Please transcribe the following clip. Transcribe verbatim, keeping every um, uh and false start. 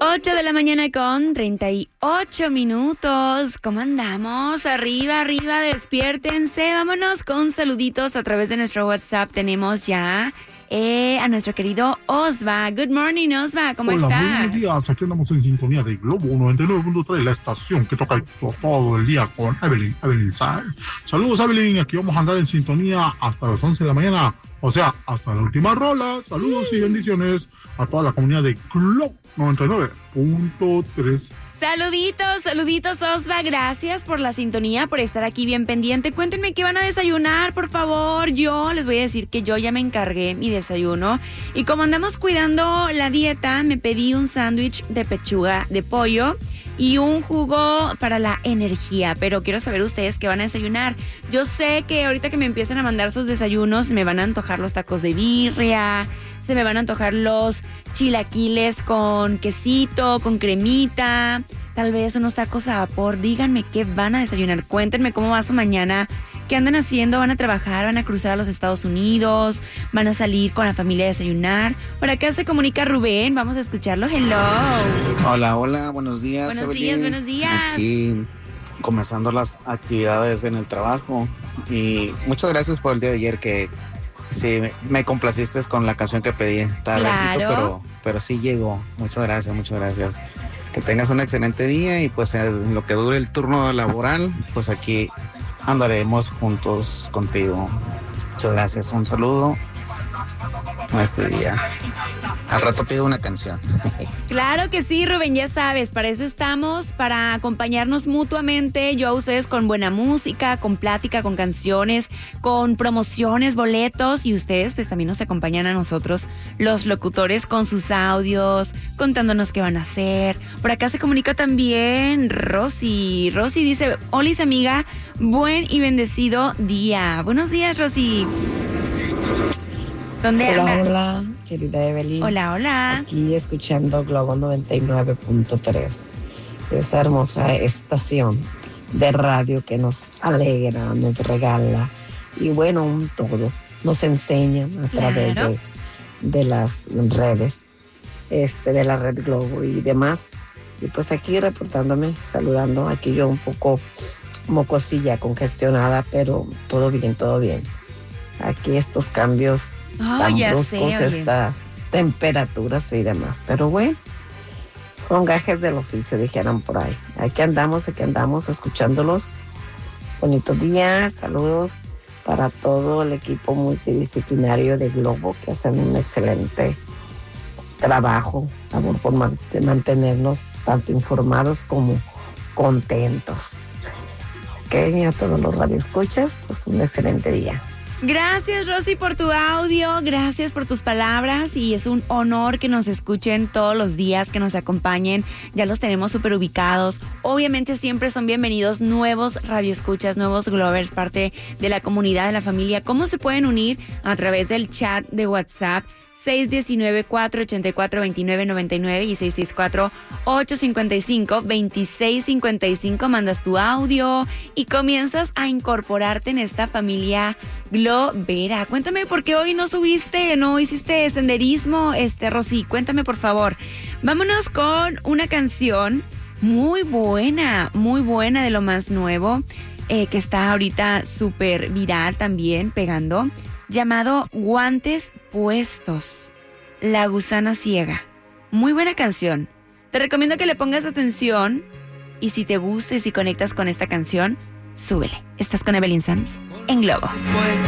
ocho de la mañana con treinta y ocho minutos. ¿Cómo andamos? Arriba, arriba, despiértense. Vámonos con saluditos a través de nuestro WhatsApp. Tenemos ya eh, a nuestro querido Osva. Good morning, Osva. ¿Cómo Hola, estás? Muy buenos días. Aquí andamos en sintonía de Globo noventa y nueve punto tres, la estación que toca el, todo el día con Evelyn, Evelyn Sáenz. Saludos, Evelyn. Aquí vamos a andar en sintonía hasta las once de la mañana. O sea, hasta la última rola. Saludos y bendiciones a toda la comunidad de Globo noventa y nueve punto tres. Saluditos, saluditos, Osva. Gracias por la sintonía, por estar aquí bien pendiente. Cuéntenme qué van a desayunar, por favor. Yo les voy a decir que yo ya me encargué mi desayuno. Y como andamos cuidando la dieta, me pedí un sándwich de pechuga de pollo y un jugo para la energía. Pero quiero saber ustedes qué van a desayunar. Yo sé que ahorita que me empiecen a mandar sus desayunos, me van a antojar los tacos de birria, se me van a antojar los chilaquiles con quesito, con cremita, tal vez unos tacos a vapor. Díganme qué van a desayunar, cuéntenme cómo va su mañana, qué andan haciendo, van a trabajar, van a cruzar a los Estados Unidos, van a salir con la familia a desayunar. Por acá se comunica Rubén, vamos a escucharlo. Hello. Hola, hola, buenos días. Buenos Evelyn. días, buenos días. Aquí comenzando las actividades en el trabajo y muchas gracias por el día de ayer que sí, me complaciste con la canción que pedí. Tardecito, Claro. pero, pero sí llegó. Muchas gracias, muchas gracias. Que tengas un excelente día y pues en lo que dure el turno laboral, pues aquí andaremos juntos contigo. Muchas gracias. Un saludo a este día. Al rato pido una canción. Claro que sí, Rubén, ya sabes, para eso estamos, para acompañarnos mutuamente, yo a ustedes con buena música, con plática, con canciones, con promociones, boletos, y ustedes pues también nos acompañan a nosotros, los locutores, con sus audios, contándonos qué van a hacer. Por acá se comunica también Rosy. Rosy dice, hola amiga, buen y bendecido día. Buenos días, Rosy. ¿Dónde Hola, andas? hola, querida Evelyn. Hola, hola. Aquí escuchando Globo noventa y nueve punto tres. Esa hermosa estación de radio que nos alegra, nos regala. Y bueno, un todo. Nos enseñan a través Claro. de, de las redes, este, de la red Globo y demás. Y pues aquí reportándome, saludando. Aquí yo un poco mocosilla, congestionada, pero todo bien, todo bien. Aquí estos cambios Oh, tan ya bruscos, sé, oye. estas temperaturas y demás. Pero bueno, son gajes del oficio, dijeran por ahí. Aquí andamos, aquí andamos, escuchándolos. Bonitos días, saludos para todo el equipo multidisciplinario de Globo, que hacen un excelente trabajo, labor por man- mantenernos tanto informados como contentos. Ok, a todos los radioescuchas, pues un excelente día. Gracias, Rosy, por tu audio, gracias por tus palabras y es un honor que nos escuchen todos los días, que nos acompañen, ya los tenemos súper ubicados. Obviamente siempre son bienvenidos nuevos radioescuchas, nuevos Glovers, parte de la comunidad, de la familia. ¿Cómo se pueden unir? A través del chat de WhatsApp seis uno nueve, cuatro ocho cuatro, dos nueve nueve nueve y seis seis cuatro, ocho cinco cinco, dos seis cinco cinco. Mandas tu audio y comienzas a incorporarte en esta familia globera. Cuéntame por qué hoy no subiste, no hiciste senderismo, este Rosy, cuéntame por favor. Vámonos con una canción muy buena, muy buena, de lo más nuevo, eh, que está ahorita súper viral también, pegando, llamado Guantes Puestos, La Gusana Ciega. Muy buena canción. Te recomiendo que le pongas atención y si te gusta y si conectas con esta canción, súbele. Estás con Evelyn Sanz en Globo. Pues